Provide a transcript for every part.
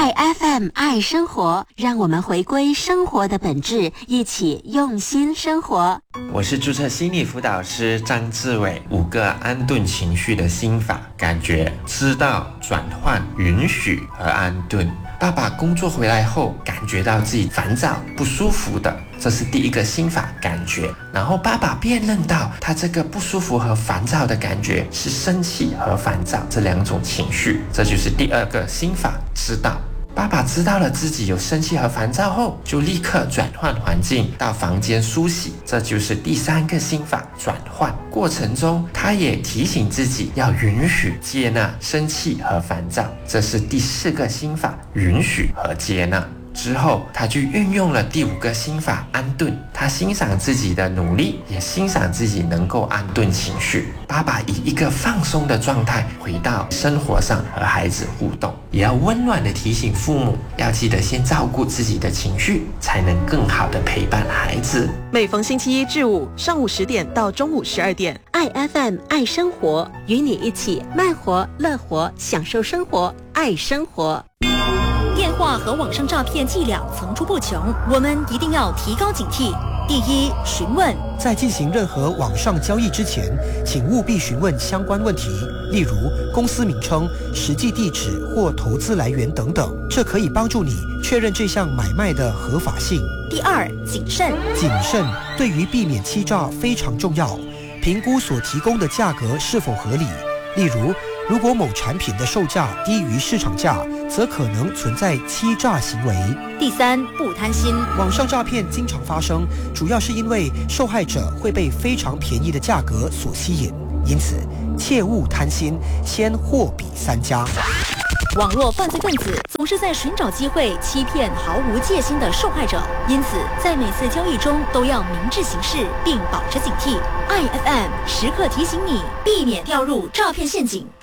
爱 FM 爱生活，让我们回归生活的本质，一起用心生活。 我是注册心理辅导师张志伟。5个安顿情绪的心法：感觉、知道、转换、允许和安顿。爸爸工作回来后感觉到自己烦躁不舒服的，这是第一个心法，感觉。然后爸爸辨认到他这个不舒服和烦躁的感觉是生气和烦躁这2种情绪，这就是第2个心法，知道。爸爸知道了自己有生气和烦躁后，就立刻转换环境到房间梳洗，这就是第3个心法，转换。过程中他也提醒自己要允许接纳生气和烦躁，这是第4个心法，允许和接纳。之后他就运用了第5个心法，安顿。他欣赏自己的努力，也欣赏自己能够安顿情绪。爸爸以一个放松的状态回到生活上和孩子互动，也要温暖地提醒父母要记得先照顾自己的情绪，才能更好地陪伴孩子。 每逢星期1至5上午10点到中午12点， 爱 FM 爱生活，与你一起慢活乐活，享受生活，爱生活。 电话和网上诈骗伎俩层出不穷，我们一定要提高警惕。第一，询问。 在进行任何网上交易之前，请务必询问相关问题，例如公司名称、实际地址或投资来源等等，这可以帮助你确认这项买卖的合法性。 第二，谨慎。 谨慎对于避免欺诈非常重要，评估所提供的价格是否合理，例如如果某产品的售价低于市场价，则可能存在欺诈行为。 第三，不贪心。 网上诈骗经常发生，主要是因为受害者会被非常便宜的价格所吸引，因此切勿贪心，先货比3家。 网络犯罪分子总是在寻找机会欺骗毫无戒心的受害者，因此在每次交易中都要明智行事，并保持警惕。爱 FM 时刻提醒你，避免掉入诈骗陷阱。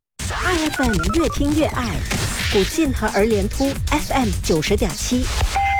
爱 FM 越听越爱，古晋和儿联突 FM 90.7。